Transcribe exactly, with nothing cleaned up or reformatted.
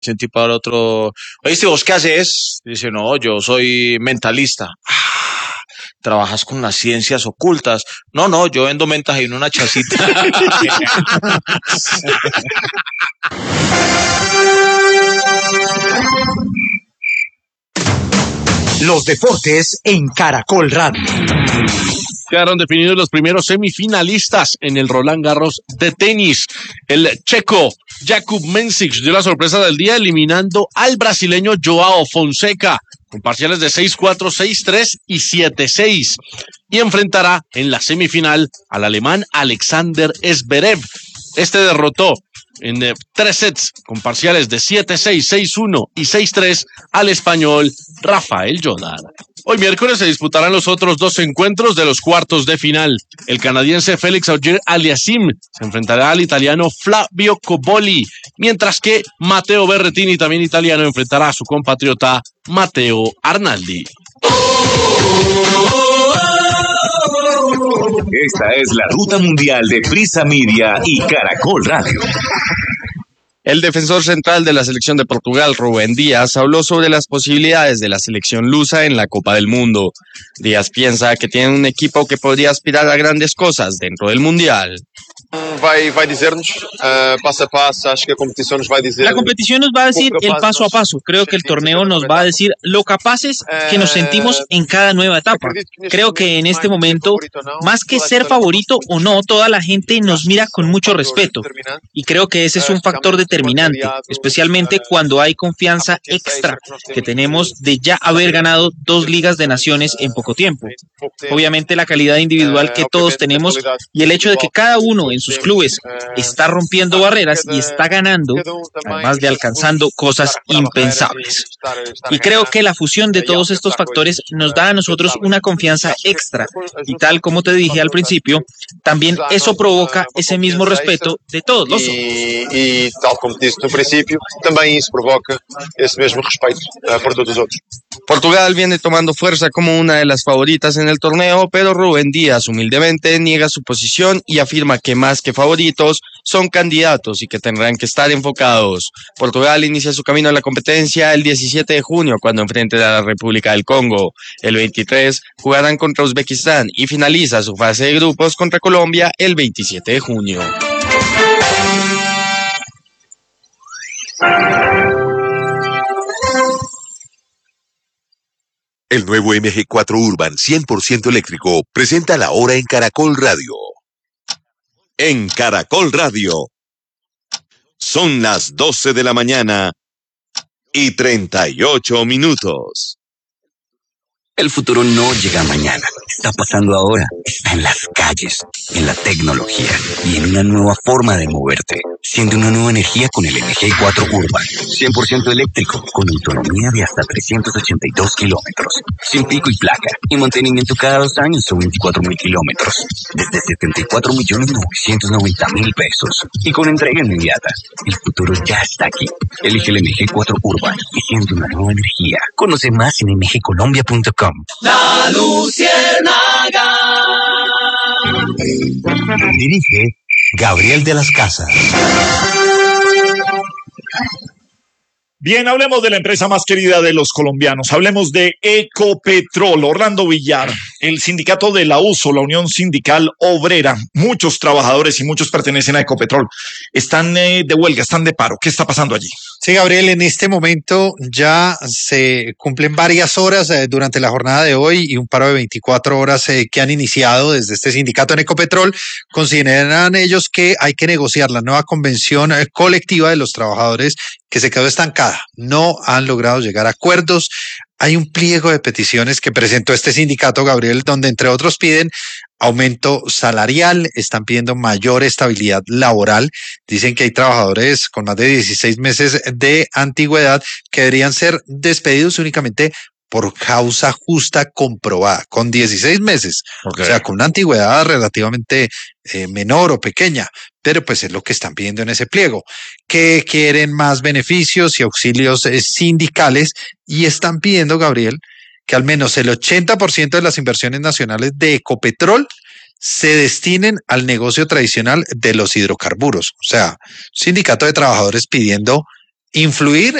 un tipo al otro, oíste, ¿vos qué haces? Dice, no, yo soy mentalista. Ah, ¿trabajas con las ciencias ocultas? No, no, yo vendo mentas en una chacita. Los deportes en Caracol Radio. Quedaron definidos los primeros semifinalistas en el Roland Garros de tenis. El checo Jakub Mensik dio la sorpresa del día eliminando al brasileño Joao Fonseca con parciales de seis cuatro, seis tres y siete seis. Y enfrentará en la semifinal al alemán Alexander Zverev. Este derrotó en eh, tres sets con parciales de siete seis, seis uno y seis tres al español Rafael Jodar. Hoy miércoles se disputarán los otros dos encuentros de los cuartos de final. El canadiense Félix Auger-Aliassime se enfrentará al italiano Flavio Cobolli, mientras que Matteo Berrettini, también italiano, enfrentará a su compatriota Matteo Arnaldi. Esta es la ruta mundial de Prisa Media y Caracol Radio. El defensor central de la selección de Portugal, Rubén Díaz, habló sobre las posibilidades de la selección lusa en la Copa del Mundo. Díaz piensa que tiene un equipo que podría aspirar a grandes cosas dentro del Mundial. Vai, vai dizer-nos uh, paso a paso, acho que a competición nos va a decir. La competición nos va a decir el paso a paso. Creo que el torneo nos va a decir lo capaces que nos sentimos en cada nueva etapa. Creo que en este momento, más que ser favorito o no, toda la gente nos mira con mucho respeto. Y creo que ese es un factor determinante, especialmente cuando hay confianza extra que tenemos de ya haber ganado dos ligas de naciones en poco tiempo. Obviamente la calidad individual que todos tenemos y el hecho de que cada uno en sus clubes está rompiendo barreras y está ganando, además de alcanzando cosas impensables. Y creo que la fusión de todos estos factores nos da a nosotros una confianza extra y tal como te dije al principio, también eso provoca ese mismo respeto de todos los otros. Y, y tal como disse no principio, también eso provoca ese mismo respeto uh, por todos los otros. Portugal viene tomando fuerza como una de las favoritas en el torneo, pero Rubén Díaz humildemente niega su posición y afirma que más que favoritos son candidatos y que tendrán que estar enfocados. Portugal inicia su camino a la competencia el diecisiete de junio cuando enfrente a la República del Congo. El veintitrés jugarán contra Uzbekistán y finaliza su fase de grupos contra Colombia el veintisiete de junio. El nuevo M G cuatro Urban cien por ciento eléctrico presenta la hora en Caracol Radio. En Caracol Radio. Son las doce de la mañana y treinta y ocho minutos. El futuro no llega mañana, está pasando ahora, está en las calles, en la tecnología y en una nueva forma de moverte. Siente una nueva energía con el M G cuatro Urban, cien por ciento eléctrico, con autonomía de hasta trescientos ochenta y dos kilómetros, sin pico y placa, y mantenimiento cada dos años o veinticuatro mil kilómetros, desde setenta y cuatro millones novecientos noventa mil pesos, y con entrega inmediata. El futuro ya está aquí. Elige el M G cuatro Urban y siente una nueva energía. Conoce más en m g colombia punto com. La Luciérnaga. Dirige Gabriel de las Casas. Bien, hablemos de la empresa más querida de los colombianos. Hablemos de Ecopetrol. Orlando Villar, el sindicato de la U S O, la Unión Sindical Obrera, muchos trabajadores y muchos pertenecen a Ecopetrol, están eh, de huelga, están de paro. ¿Qué está pasando allí? Sí, Gabriel, en este momento ya se cumplen varias horas eh, durante la jornada de hoy y un paro de veinticuatro horas eh, que han iniciado desde este sindicato en Ecopetrol. Consideran ellos que hay que negociar la nueva convención eh, colectiva de los trabajadores que se quedó estancada. No han logrado llegar a acuerdos. Hay un pliego de peticiones que presentó este sindicato, Gabriel, donde entre otros piden aumento salarial, están pidiendo mayor estabilidad laboral. Dicen que hay trabajadores con más de dieciséis meses de antigüedad que deberían ser despedidos únicamente por causa justa comprobada, con dieciséis meses, okay. O sea, con una antigüedad relativamente eh, menor o pequeña, pero pues es lo que están pidiendo en ese pliego, que quieren más beneficios y auxilios eh, sindicales y están pidiendo, Gabriel, que al menos el ochenta por ciento de las inversiones nacionales de Ecopetrol se destinen al negocio tradicional de los hidrocarburos. O sea, sindicato de trabajadores pidiendo influir